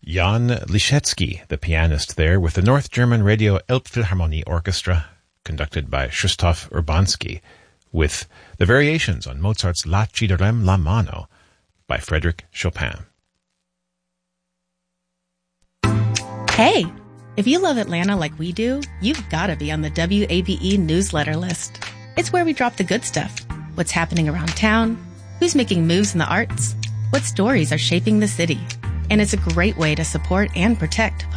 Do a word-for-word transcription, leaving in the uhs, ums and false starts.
Jan Liszewski, the pianist there, with the North German Radio Elbphilharmonie Orchestra, conducted by Krzysztof Urbanski, with the variations on Mozart's La ci darem la mano by Frédéric Chopin. Hey, if you love Atlanta like we do, you've got to be on the W A B E newsletter list. It's where we drop the good stuff. What's happening around town, who's making moves in the arts, what stories are shaping the city. And it's a great way to support and protect